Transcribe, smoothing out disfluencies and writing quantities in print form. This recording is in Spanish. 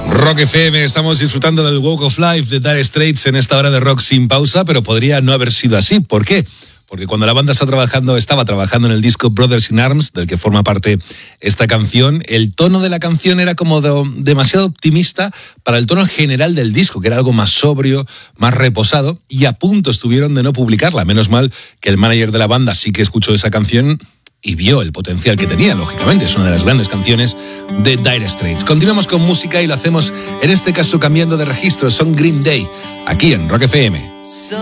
Rock FM, estamos disfrutando del Walk of Life de Dire Straits en esta hora de rock sin pausa, pero podría no haber sido así. ¿Por qué? Porque cuando la banda estaba trabajando en el disco Brothers in Arms, del que forma parte esta canción, el tono de la canción era como demasiado optimista para el tono general del disco, que era algo más sobrio, más reposado, y a punto estuvieron de no publicarla. Menos mal que el manager de la banda sí que escuchó esa canción y vio el potencial que tenía, lógicamente. Es una de las grandes canciones de Dire Straits. Continuamos con música y lo hacemos, en este caso, cambiando de registro. Son Green Day, aquí en Rock FM.